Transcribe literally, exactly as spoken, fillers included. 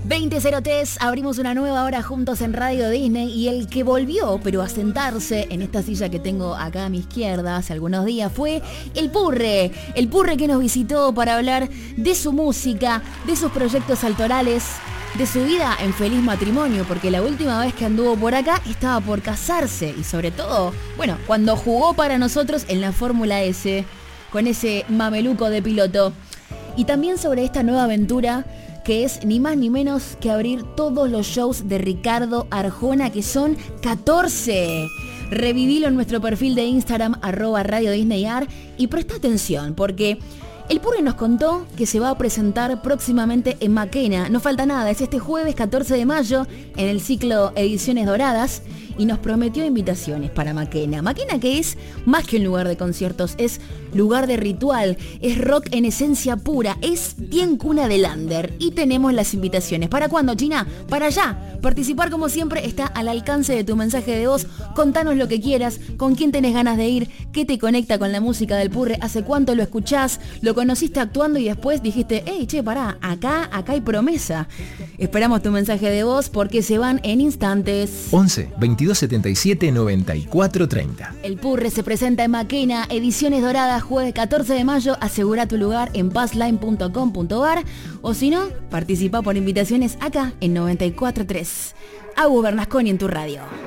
veinte cero tres, abrimos una nueva hora juntos en Radio Disney y el que volvió, pero a sentarse en esta silla que tengo acá a mi izquierda hace algunos días fue el Purre, el Purre que nos visitó para hablar de su música, de sus proyectos autorales, de su vida en feliz matrimonio, porque la última vez que anduvo por acá estaba por casarse y sobre todo, bueno, cuando jugó para nosotros en la Fórmula S con ese mameluco de piloto. Y también sobre esta nueva aventura que es ni más ni menos que abrir todos los shows de Ricardo Arjona, que son catorce. Revivilo en nuestro perfil de Instagram, arroba Radio Disney Ar, y presta atención, porque el Purre nos contó que se va a presentar próximamente en Maquena. No falta nada, es este jueves catorce de mayo en el ciclo Ediciones Doradas y nos prometió invitaciones para Maquena. Maquena, que es más que un lugar de conciertos, es lugar de ritual, es rock en esencia pura, es bien cuna de Lander. Y tenemos las invitaciones. ¿Para cuándo, China? Para allá. Participar, como siempre, está al alcance de tu mensaje de voz. Contanos lo que quieras, con quién tenés ganas de ir, qué te conecta con la música del Purre, hace cuánto lo escuchás, lo conociste actuando y después dijiste, hey, che, pará, acá, acá hay promesa. Esperamos tu mensaje de voz porque se van en instantes. once, veintidós setenta y siete, noventa y cuatro treinta. El Purre se presenta en Maquena, Ediciones Doradas, jueves catorce de mayo. Asegura tu lugar en passline punto com punto ar o si no, participa por invitaciones acá en noventa y cuatro tres. Agus Bernasconi en tu radio.